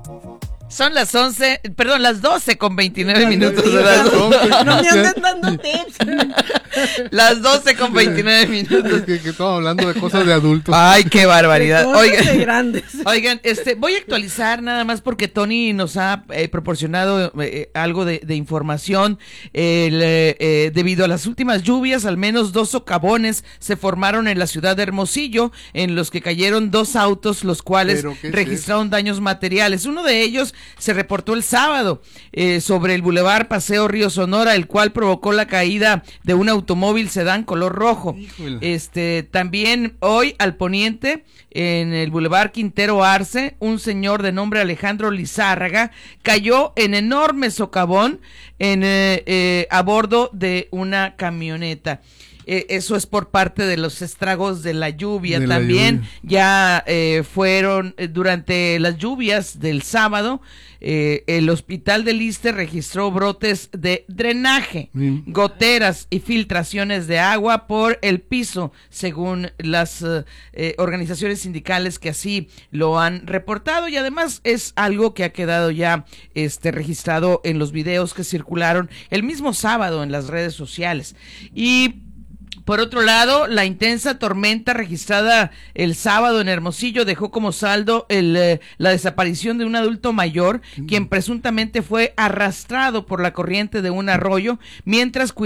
Son las 12 con 29 minutos. No me anden dando tips. Las 12 con 29 minutos. Que estamos hablando de cosas de adultos. Ay, qué barbaridad. De grandes. Oigan, voy a actualizar nada más porque Tony nos ha proporcionado algo de información. Debido a las últimas lluvias, al menos 2 socavones se formaron en la ciudad de Hermosillo, en los que cayeron 2 autos, los cuales registraron daños materiales. Uno de ellos se reportó el sábado sobre el Boulevard Paseo Río Sonora, el cual provocó la caída de un automóvil sedán color rojo. También hoy al poniente, en el Boulevard Quintero Arce, un señor de nombre Alejandro Lizárraga cayó en enorme socavón a bordo de una camioneta. Eso es por parte de los estragos de la lluvia. También ya fueron durante las lluvias del sábado, el hospital del Iste registró brotes de drenaje, goteras y filtraciones de agua por el piso, según las organizaciones sindicales que así lo han reportado, y además es algo que ha quedado ya registrado en los videos que circularon el mismo sábado en las redes sociales. Y por otro lado, la intensa tormenta registrada el sábado en Hermosillo dejó como saldo la desaparición de un adulto mayor, quien presuntamente fue arrastrado por la corriente de un arroyo mientras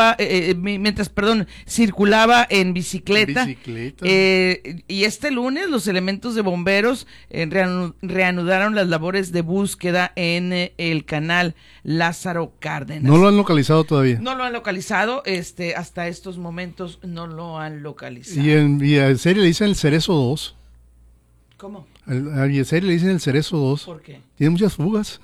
circulaba en bicicleta. Y este lunes los elementos de bomberos reanudaron las labores de búsqueda en el canal Lázaro Cárdenas. ¿No lo han localizado todavía? No lo han localizado, hasta estos momentos no lo han localizado. Y a serie le dicen el Cerezo 2. ¿Cómo? A Yeseria le dicen el Cerezo 2. ¿Por qué? Tiene muchas fugas.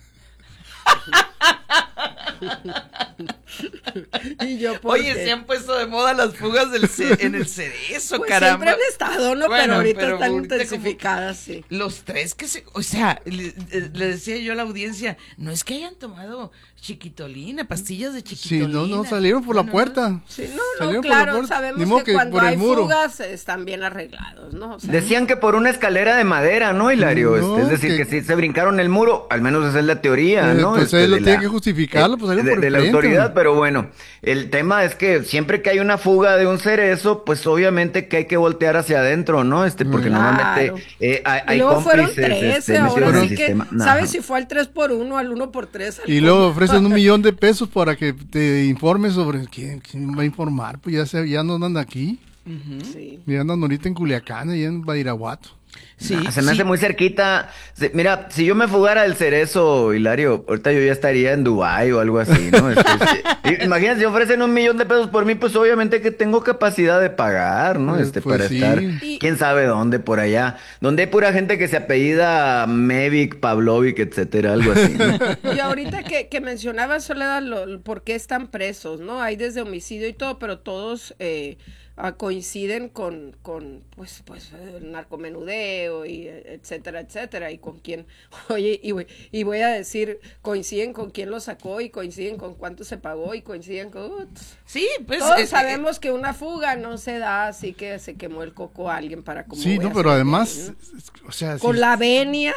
Oye, se han puesto de moda las fugas en el Cerezo, pues caramba. Siempre han estado, ¿no? Bueno, pero ahorita están ahorita intensificadas, sí. Los 3 o sea, le decía yo a la audiencia, no es que hayan tomado chiquitolina, pastillas de chiquitolina. Sí, no, salieron por la puerta. Sí, claro, sabemos que cuando hay fugas están bien arreglados, ¿no? O sea, decían que por una escalera de madera, ¿no, Hilario? Es decir, que si se brincaron el muro, al menos esa es la teoría, ¿no? Pues él lo tiene que justificarlo, pues salieron por el de la autoridad, pero bueno, el tema es que siempre que hay una fuga de un cerezo, pues obviamente que hay que voltear hacia adentro, ¿no? Porque normalmente hay luego cómplices. Fueron 13, ahora sí que, ¿sabes si fue al 3x1, al 1x3? Y luego ofrecen $1,000,000 para que te informes sobre quién va a informar, pues ya no andan aquí. Sí. Ya andan ahorita en Culiacán y en Badiraguato. Sí, se me hace muy cerquita. Mira, si yo me fugara del Cerezo, Hilario, ahorita yo ya estaría en Dubái o algo así, ¿no? Imagínate, si ofrecen $1,000,000 por mí, pues obviamente que tengo capacidad de pagar, ¿no? Pues para sí. estar, quién sabe dónde, por allá, donde hay pura gente que se apellida Mevic, Pavlovic, etcétera, algo así, ¿no? Y ahorita que mencionaba Soledad, por qué están presos, ¿no? Hay desde homicidio y todo, pero todos coinciden con pues el narcomenudeo y etcétera, y con quién, oye, y voy a decir, coinciden con quién lo sacó y coinciden con cuánto se pagó y coinciden con... Sí, pues... Todos sabemos que una fuga no se da así que se quemó el coco a alguien para como... Sí, no, pero además, o sea... Con la venia